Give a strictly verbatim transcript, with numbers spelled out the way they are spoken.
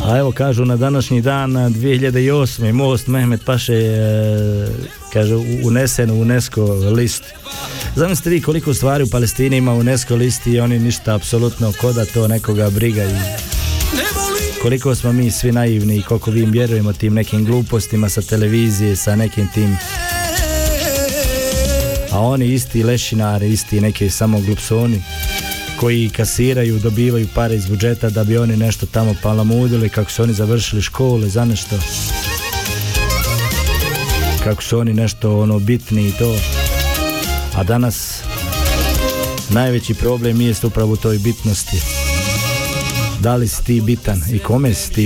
A evo kažu na današnji dan dvije hiljade osme most Mehmet Paše je, kaže, unesen u UNESCO list. Zamislite vi koliko stvari u Palestini ima u UNESCO listi i oni ništa apsolutno, ko da to nekoga briga. I koliko smo mi svi naivni i koliko vi im vjerujemo tim nekim glupostima sa televizije, sa nekim tim, a oni isti lešinari, isti neki samo glupsoni koji kasiraju, dobivaju pare iz budžeta da bi oni nešto tamo palamudili, kako su oni završili škole za nešto, kako su oni nešto ono bitni i to. A danas najveći problem jest upravo u toj bitnosti. Da li si ti bitan i kome si ti